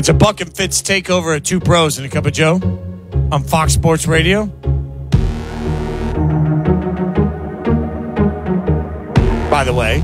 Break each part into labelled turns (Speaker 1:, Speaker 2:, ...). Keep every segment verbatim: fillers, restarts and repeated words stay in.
Speaker 1: It's a Buck and Fitz takeover at Two Pros and a Cup of Joe on Fox Sports Radio. By the way,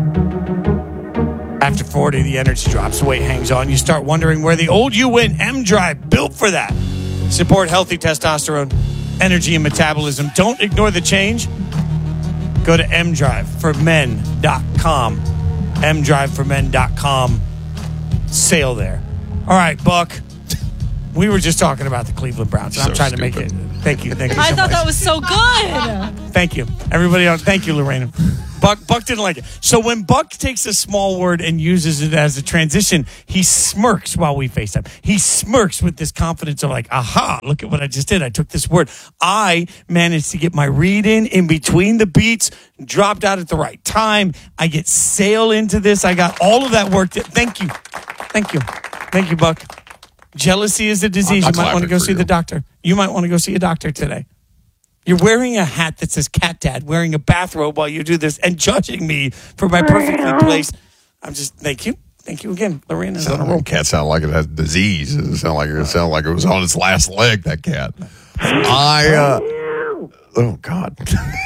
Speaker 1: after forty, the energy drops, the weight hangs on. You start wondering where the old you went. M-Drive, built for that. Support healthy testosterone, energy, and metabolism. Don't ignore the change. Go to m drive for men dot com. m drive for men dot com. Sale there. All right, Buck. We were just talking about the Cleveland Browns. And
Speaker 2: So
Speaker 1: I'm trying
Speaker 2: stupid.
Speaker 1: to make it. Thank you. Thank you.
Speaker 3: I
Speaker 1: so
Speaker 3: thought
Speaker 1: much.
Speaker 3: that was so good.
Speaker 1: Thank you. Everybody else, thank you, Lorena. Buck, Buck didn't like it. So when Buck takes a small word and uses it as a transition, he smirks while we FaceTime. He smirks with this confidence of like, aha, look at what I just did. I took this word. I managed to get my read in in between the beats, dropped out at the right time. I get sail into this. I got all of that work. Thank you. Thank you. Thank you, Buck. Jealousy is a disease.
Speaker 2: I'm
Speaker 1: You might want to
Speaker 2: clapping
Speaker 1: go
Speaker 2: for
Speaker 1: see
Speaker 2: you.
Speaker 1: the doctor. You might want to go see a doctor today. You're wearing a hat that says Cat Dad, wearing a bathrobe while you do this, and judging me for my perfectly placed. I'm just, thank you. Thank you again. Lorena's on a roll.
Speaker 2: Cat sound like it has disease. It sound like it sound like it was on its last leg. That cat. I. Uh, oh God.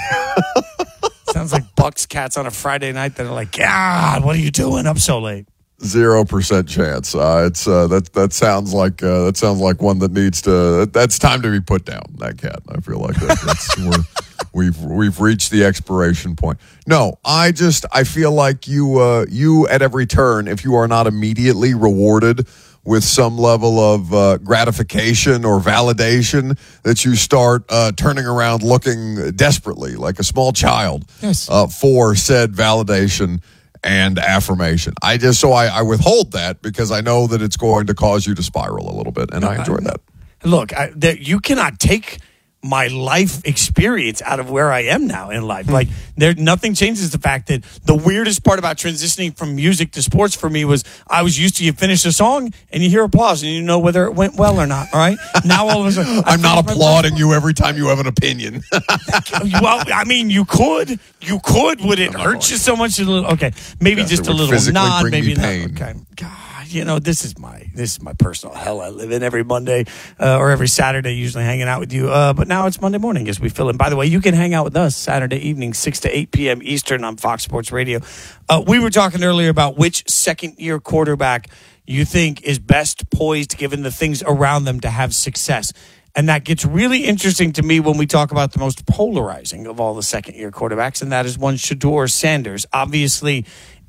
Speaker 1: Sounds like Buck's cats on a Friday night that are like, God, what are you doing up so late?
Speaker 2: Zero percent chance. Uh, it's uh, that that sounds like uh, that sounds like one that needs to. That's time to be put down. That cat. I feel like that, that's we're, we've we've reached the expiration point. No, I just I feel like you uh, you at every turn, if you are not immediately rewarded with some level of uh, gratification or validation, that you start uh, turning around looking desperately like a small child
Speaker 1: Yes.
Speaker 2: uh, for said validation and affirmation. I just, so I, I withhold that because I know that it's going to cause you to spiral a little bit, and I enjoy that.
Speaker 1: Look, I, there, you cannot take my life experience out of where I am now in life. Like, there, nothing changes the fact that the weirdest part about transitioning from music to sports for me was I was used to you finish a song and you hear applause and you know whether it went well or not. All right. Now all of a sudden, I
Speaker 2: I'm not
Speaker 1: finished my
Speaker 2: applauding you every time you have an opinion.
Speaker 1: Well, I mean, you could, you could. Would it hurt you so much? A little, okay, maybe
Speaker 2: Yes,
Speaker 1: just
Speaker 2: it
Speaker 1: a
Speaker 2: would
Speaker 1: little
Speaker 2: physically
Speaker 1: nod,
Speaker 2: bring
Speaker 1: maybe
Speaker 2: me
Speaker 1: not.
Speaker 2: pain.
Speaker 1: Okay, God, you know, this is my this is my personal hell I live in every Monday uh, or every Saturday, usually hanging out with you. Uh, but now it's Monday morning as we fill in. By the way, you can hang out with us Saturday evening, six to eight p.m. Eastern on Fox Sports Radio. Uh, we were talking earlier about which second year quarterback you think is best poised, given the things around them, to have success. And that gets really interesting to me when we talk about the most polarizing of all the second-year quarterbacks, and that is one Shedeur Sanders. Obviously,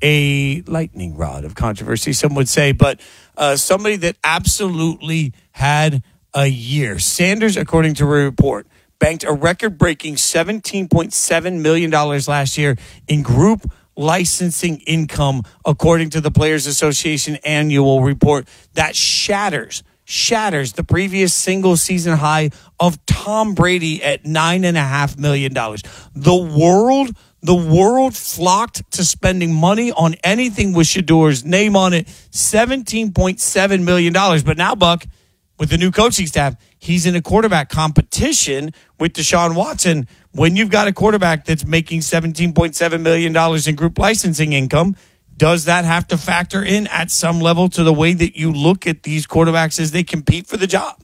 Speaker 1: a lightning rod of controversy, some would say, but uh, somebody that absolutely had a year. Sanders, according to a report, banked a record-breaking seventeen point seven million dollars last year in group licensing income, according to the Players Association annual report. That shatters shatters the previous single season high of Tom Brady at nine and a half million dollars. The world, the world flocked to spending money on anything with Shedeur's name on it, seventeen point seven million dollars. But now, Buck, with the new coaching staff, he's in a quarterback competition with Deshaun Watson. When you've got a quarterback that's making seventeen point seven million dollars in group licensing income, does that have to factor in at some level to the way that you look at these quarterbacks as they compete for the job?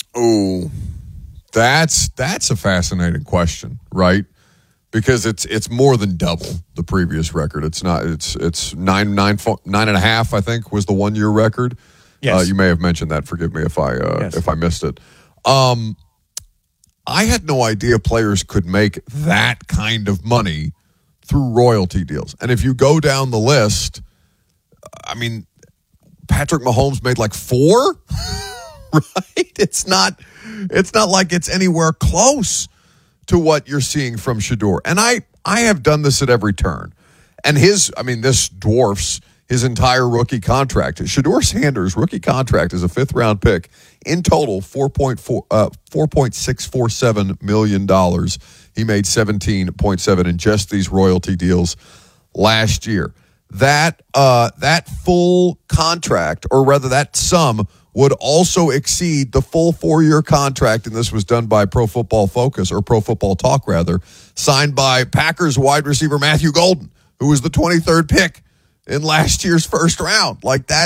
Speaker 2: Oh, that's that's a fascinating question, right? Because it's it's more than double the previous record. It's not. It's it's nine nine nine and a half. I think was the one year record.
Speaker 1: Yes.
Speaker 2: Uh, you may have mentioned that. Forgive me if I uh,
Speaker 1: Yes.
Speaker 2: if I missed it. Um, I had no idea players could make that kind of money through royalty deals. And if you go down the list, I mean, Patrick Mahomes made like four, right? It's not, it's not like it's anywhere close to what you're seeing from Shedeur. And I, I have done this at every turn. And his, I mean, this dwarfs his entire rookie contract. Shedeur Sanders' rookie contract is a fifth round pick. In total, four point four, uh, four point six four seven million dollars. He made seventeen point seven in just these royalty deals last year. That uh, that full contract, or rather that sum, would also exceed the full four-year contract, and this was done by Pro Football Focus, or Pro Football Talk, rather, signed by Packers wide receiver Matthew Golden, who was the twenty-third pick in last year's first round. Like, that's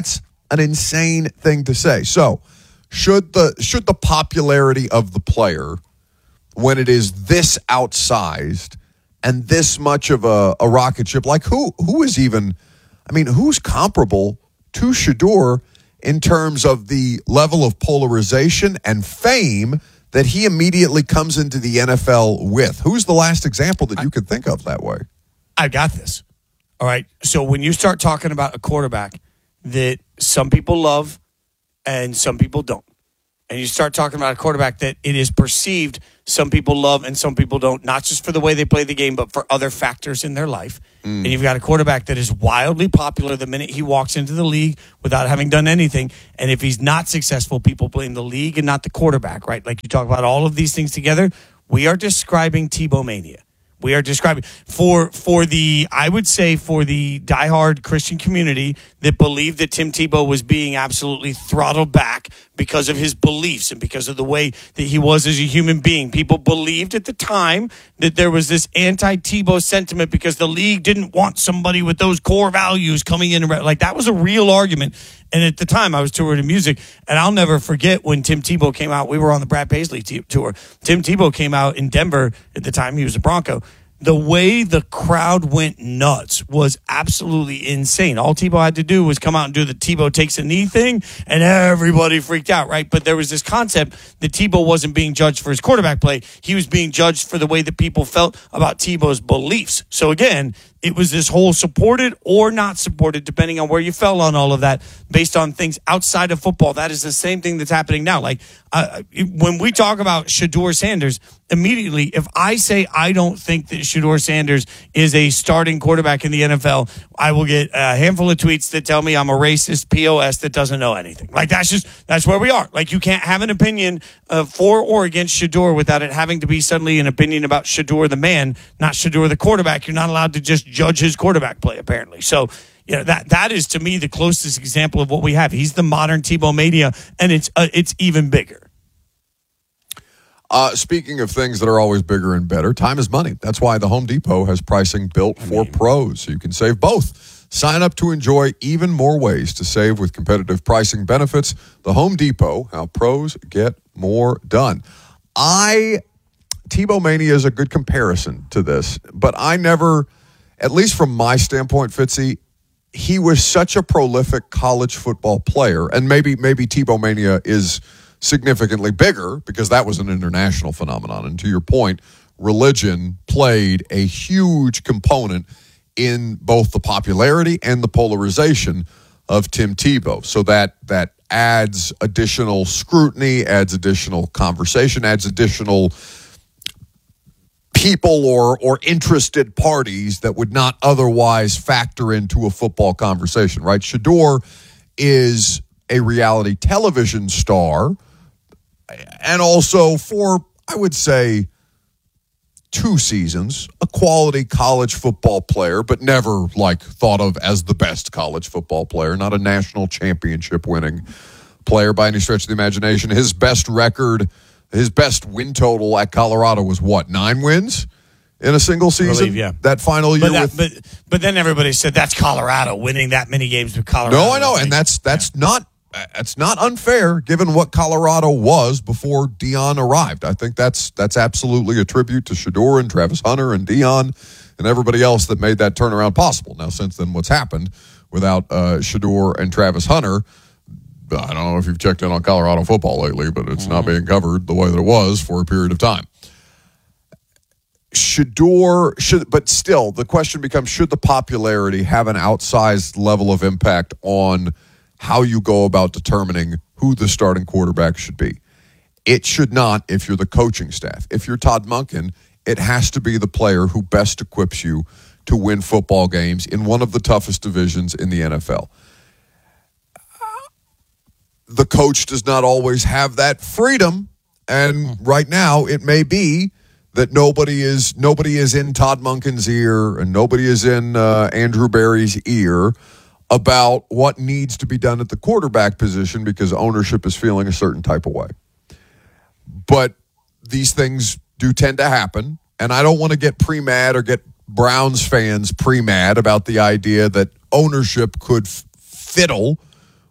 Speaker 2: an insane thing to say. So, should the should the popularity of the player, when it is this outsized and this much of a, a rocket ship, like who who is even, I mean, who's comparable to Shedeur in terms of the level of polarization and fame that he immediately comes into the N F L with? Who's the last example that you could think of that way?
Speaker 1: I got this. All right. So when you start talking about a quarterback that some people love and some people don't, and you start talking about a quarterback that it is perceived some people love and some people don't, not just for the way they play the game, but for other factors in their life. Mm. And you've got a quarterback that is wildly popular the minute he walks into the league without having done anything. And if he's not successful, people blame the league and not the quarterback, right? Like you talk about all of these things together. We are describing Tebow mania. We are describing for for the, I would say, for the diehard Christian community that believed that Tim Tebow was being absolutely throttled back because of his beliefs and because of the way that he was as a human being. People believed at the time that there was this anti-Tebow sentiment because the league didn't want somebody with those core values coming in. Like, that was a real argument. And at the time, I was touring in music, and I'll never forget when Tim Tebow came out. We were on the Brad Paisley t- tour. Tim Tebow came out in Denver at the time. He was a Bronco. The way the crowd went nuts was absolutely insane. All Tebow had to do was come out and do the Tebow takes a knee thing, and everybody freaked out, right? But there was this concept that Tebow wasn't being judged for his quarterback play. He was being judged for the way that people felt about Tebow's beliefs. So again, it was this whole supported or not supported, depending on where you fell on all of that, based on things outside of football. That is the same thing that's happening now. Like, uh, when we talk about Shedeur Sanders, immediately, if I say I don't think that Shedeur Sanders is a starting quarterback in the N F L, I will get a handful of tweets that tell me I'm a racist P O S that doesn't know anything. Like, that's just, that's where we are. Like, you can't have an opinion uh, for or against Shedeur without it having to be suddenly an opinion about Shedeur the man, not Shedeur the quarterback. You're not allowed to just judge his quarterback play, apparently. So, you know, that that is, to me, the closest example of what we have. He's the modern Tebow mania, and it's uh, it's even bigger.
Speaker 2: Uh, speaking of things that are always bigger and better, time is money. That's why the Home Depot has pricing built for I mean, pros, so you can save both. Sign up to enjoy even more ways to save with competitive pricing benefits. The Home Depot, how pros get more done. I, Tebow mania is a good comparison to this, but I never, at least from my standpoint, Fitzy, he was such a prolific college football player, and maybe maybe Tebow mania is significantly bigger because that was an international phenomenon. And to your point, religion played a huge component in both the popularity and the polarization of Tim Tebow. So that that adds additional scrutiny, adds additional conversation, adds additional people or or interested parties that would not otherwise factor into a football conversation, right? Shedeur is a reality television star, and also for, I would say, two seasons, a quality college football player, but never like thought of as the best college football player, not a national championship winning player by any stretch of the imagination. His best record, his best win total at Colorado was what, nine wins in a single season?
Speaker 1: I believe, yeah.
Speaker 2: That final year.
Speaker 1: But, that,
Speaker 2: with,
Speaker 1: but but then everybody said that's Colorado winning that many games with Colorado.
Speaker 2: No, I know, and that's that's yeah. not that's not unfair given what Colorado was before Deion arrived. I think that's that's absolutely a tribute to Shedeur and Travis Hunter and Deion and everybody else that made that turnaround possible. Now, since then, what's happened without uh, Shedeur and Travis Hunter? I don't know if you've checked in on Colorado football lately, but it's mm-hmm. not being covered the way that it was for a period of time. Shedeur, should, but still, the question becomes, should the popularity have an outsized level of impact on how you go about determining who the starting quarterback should be? It should not if you're the coaching staff. If you're Todd Monken, it has to be the player who best equips you to win football games in one of the toughest divisions in the N F L. The coach does not always have that freedom, and right now it may be that nobody is nobody is in Todd Monken's ear and nobody is in uh, Andrew Berry's ear about what needs to be done at the quarterback position because ownership is feeling a certain type of way. But these things do tend to happen, and I don't want to get pre-mad or get Browns fans pre-mad about the idea that ownership could f- fiddle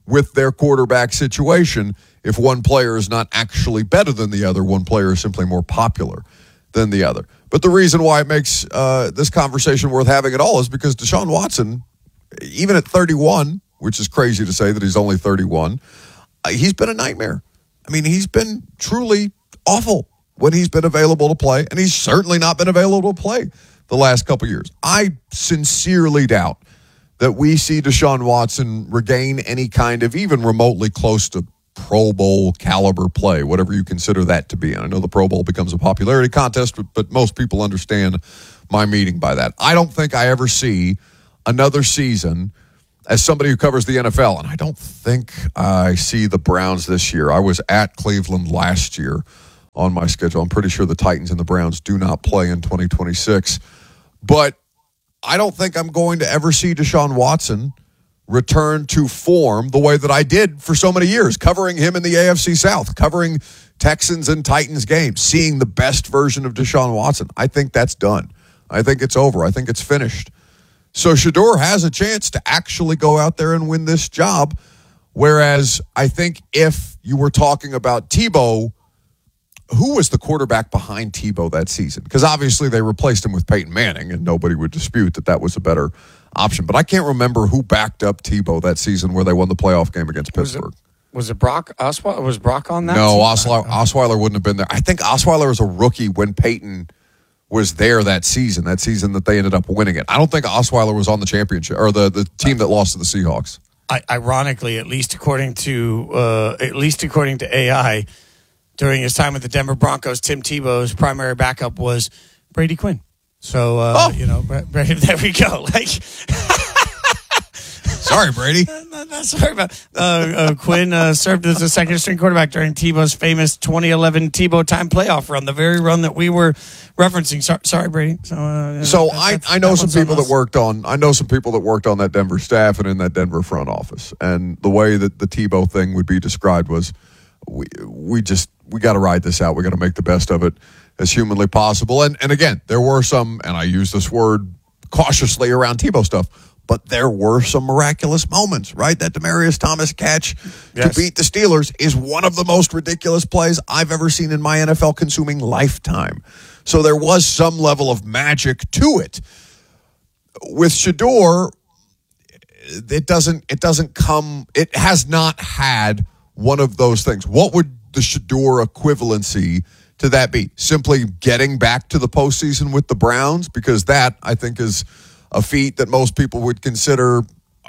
Speaker 2: with their quarterback situation if one player is not actually better than the other. One player is simply more popular than the other. But the reason why it makes uh, this conversation worth having at all is because Deshaun Watson, even at thirty-one, which is crazy to say that he's only thirty-one, uh, he's been a nightmare. I mean, he's been truly awful when he's been available to play, and he's certainly not been available to play the last couple years. I sincerely doubt that we see Deshaun Watson regain any kind of even remotely close to Pro Bowl caliber play, whatever you consider that to be. And I know the Pro Bowl becomes a popularity contest, but, but most people understand my meaning by that. I don't think I ever see another season as somebody who covers the N F L, and I don't think I see the Browns this year. I was at Cleveland last year on my schedule. I'm pretty sure the Titans and the Browns do not play in twenty twenty-six. But I don't think I'm going to ever see Deshaun Watson return to form the way that I did for so many years, covering him in the A F C South, covering Texans and Titans games, seeing the best version of Deshaun Watson. I think that's done. I think it's over. I think it's finished. So Shedeur has a chance to actually go out there and win this job, whereas I think if you were talking about Tebow, who was the quarterback behind Tebow that season? Because obviously they replaced him with Peyton Manning, and nobody would dispute that that was a better option. But I can't remember who backed up Tebow that season where they won the playoff game against Pittsburgh.
Speaker 1: Was it, was it Brock Osweiler? Was Brock on that?
Speaker 2: No, Osweiler, Osweiler wouldn't have been there. I think Osweiler was a rookie when Peyton was there that season, that season that they ended up winning it. I don't think Osweiler was on the championship or the, the team that lost to the Seahawks.
Speaker 1: I, ironically, at least according to uh, at least according to A I, during his time with the Denver Broncos, Tim Tebow's primary backup was Brady Quinn. So, uh, oh. you know, there we go. Like,
Speaker 2: sorry, Brady.
Speaker 1: no, no, sorry about uh, uh, Quinn uh, served as a second-string quarterback during Tebow's famous twenty eleven Tebow time playoff run, the very run that we were referencing. So, sorry, Brady. So, uh,
Speaker 2: so I, I know some people that worked on I know some people that worked on that Denver staff and in that Denver front office, and the way that the Tebow thing would be described was, we we just we got to ride this out. We got to make the best of it as humanly possible. And and again, there were some, and I use this word cautiously around Tebow stuff, but there were some miraculous moments, right? That Demaryius Thomas catch yes. to beat the Steelers is one of the most ridiculous plays I've ever seen in my N F L-consuming lifetime. So there was some level of magic to it. With Shedeur, it doesn't, it doesn't come, it has not had one of those things. What would the Shedeur equivalency to that be? Simply getting back to the postseason with the Browns? Because that, I think, is a feat that most people would consider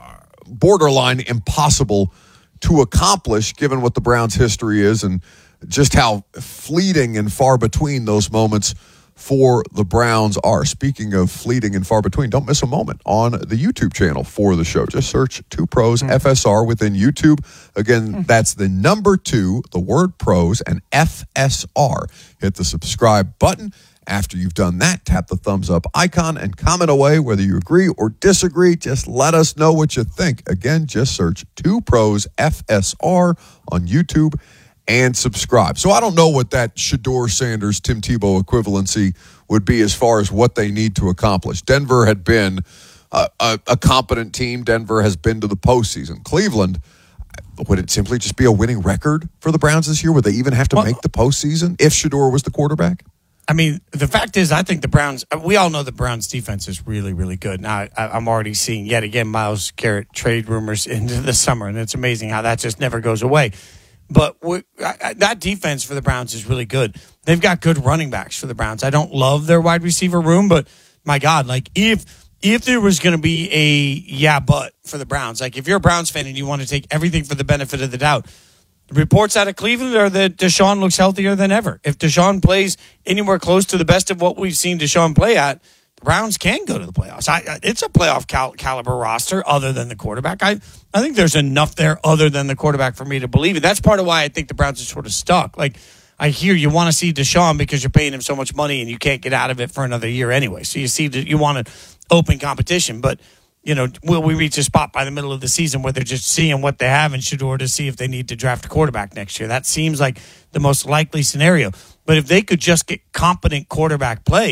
Speaker 2: borderline impossible to accomplish, given what the Browns' history is and just how fleeting and far between those moments for the Browns are. Speaking of fleeting and far between, don't miss a moment on the YouTube channel for the show. Just search Two Pros mm. F S R within YouTube. Again, mm. that's the number two, the word pros, and F S R. Hit the subscribe button. After you've done that, tap the thumbs up icon and comment away whether you agree or disagree. Just let us know what you think. Again, just search Two Pros F S R on YouTube and subscribe. So I don't know what that Shedeur Sanders, Tim Tebow equivalency would be as far as what they need to accomplish. Denver had been a, a, a competent team. Denver has been to the postseason. Cleveland, would it simply just be a winning record for the Browns this year? Would they even have to well, make the postseason if Shedeur was the quarterback?
Speaker 1: I mean, the fact is, I think the Browns, we all know the Browns defense is really, really good. Now, I, I'm already seeing, yet again, Myles Garrett trade rumors into the summer, and it's amazing how that just never goes away. But we, I, that defense for the Browns is really good. They've got good running backs for the Browns. I don't love their wide receiver room, but my God, like if if there was going to be a yeah, but for the Browns, like if you're a Browns fan and you want to take everything for the benefit of the doubt, the reports out of Cleveland are that Deshaun looks healthier than ever. If Deshaun plays anywhere close to the best of what we've seen Deshaun play at, the Browns can go to the playoffs. I, it's a playoff cal- caliber roster other than the quarterback. I, I think there's enough there other than the quarterback for me to believe it. That's part of why I think the Browns are sort of stuck. Like, I hear you want to see Deshaun because you're paying him so much money and you can't get out of it for another year anyway. So you see, you want an open competition. But, you know, will we reach a spot by the middle of the season where they're just seeing what they have in Shedeur to see if they need to draft a quarterback next year? That seems like the most likely scenario. But if they could just get competent quarterback play,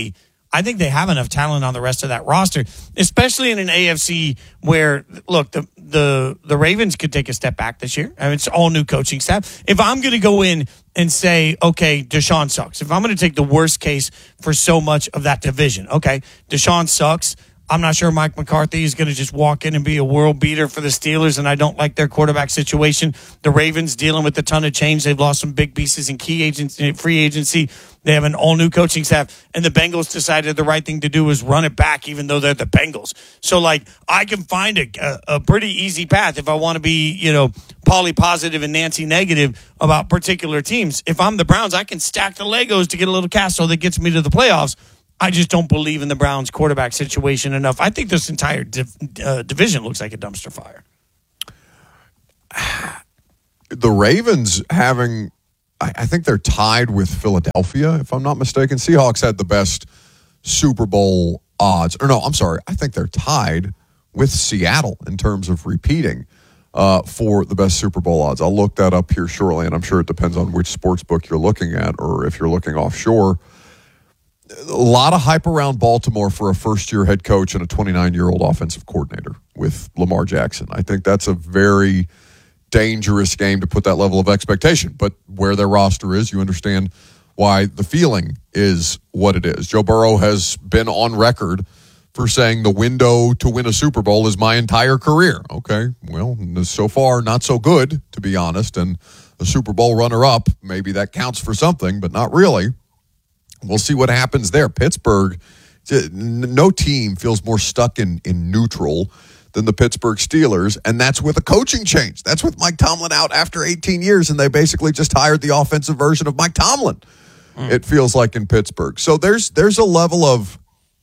Speaker 1: I think they have enough talent on the rest of that roster, especially in an A F C where, look, the the the Ravens could take a step back this year. I mean, it's all new coaching staff. If I'm going to go in and say, okay, Deshaun sucks, if I'm going to take the worst case for so much of that division, okay, Deshaun sucks. I'm not sure Mike McCarthy is going to just walk in and be a world beater for the Steelers, and I don't like their quarterback situation. The Ravens dealing with a ton of change. They've lost some big pieces in key agency, free agency. They have an all-new coaching staff, and the Bengals decided the right thing to do was run it back, even though they're the Bengals. So, like, I can find a, a, a pretty easy path if I want to be, you know, Pauly positive and Nancy negative about particular teams. If I'm the Browns, I can stack the Legos to get a little castle that gets me to the playoffs. I just don't believe in the Browns quarterback situation enough. I think this entire div, uh, division looks like a dumpster fire.
Speaker 2: The Ravens having, I, I think they're tied with Philadelphia, if I'm not mistaken. Seahawks had the best Super Bowl odds. Or no, I'm sorry. I think they're tied with Seattle in terms of repeating uh, for the best Super Bowl odds. I'll look that up here shortly, and I'm sure it depends on which sports book you're looking at or if you're looking offshore. A lot of hype around Baltimore for a first-year head coach and a twenty-nine-year-old offensive coordinator with Lamar Jackson. I think that's a very dangerous game to put that level of expectation. But where their roster is, you understand why the feeling is what it is. Joe Burrow has been on record for saying the window to win a Super Bowl is my entire career. Okay, well, so far, not so good, to be honest. And a Super Bowl runner-up, maybe that counts for something, but not really. We'll see what happens there. Pittsburgh, no team feels more stuck in, in neutral than the Pittsburgh Steelers, and that's with a coaching change. That's with Mike Tomlin out after eighteen years, and they basically just hired the offensive version of Mike Tomlin, mm. it feels like, in Pittsburgh. So there's there's a level of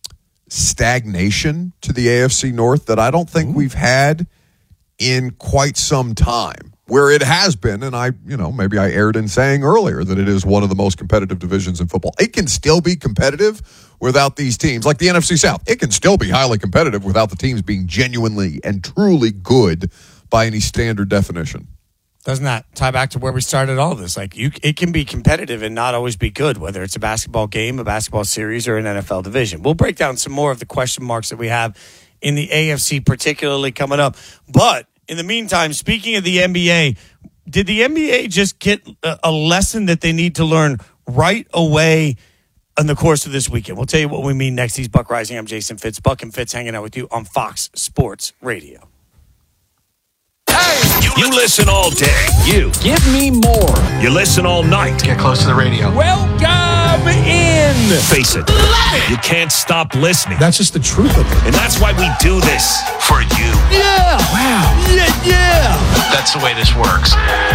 Speaker 2: stagnation to the A F C North that I don't think mm. we've had in quite some time. Where it has been, and I, you know, maybe I erred in saying earlier that it is one of the most competitive divisions in football. It can still be competitive without these teams, like the N F C South. It can still be highly competitive without the teams being genuinely and truly good by any standard definition.
Speaker 1: Doesn't that tie back to where we started all of this? Like, you, it can be competitive and not always be good, whether it's a basketball game, a basketball series, or an N F L division. We'll break down some more of the question marks that we have in the A F C, particularly coming up. But in the meantime, speaking of the N B A, did the N B A just get a lesson that they need to learn right away in the course of this weekend? We'll tell you what we mean next. He's Buck Rising. I'm Jason Fitz. Buck and Fitz hanging out with you on Fox Sports Radio.
Speaker 4: Hey, you, you listen all day. You.
Speaker 5: Give me more.
Speaker 4: You listen all night.
Speaker 5: Get close to the radio.
Speaker 4: Welcome in. Face it. it. You can't stop listening.
Speaker 5: That's just the truth of it.
Speaker 4: And that's why we do this for you.
Speaker 5: Yeah. Wow.
Speaker 4: Yeah, yeah.
Speaker 5: That's the way this works.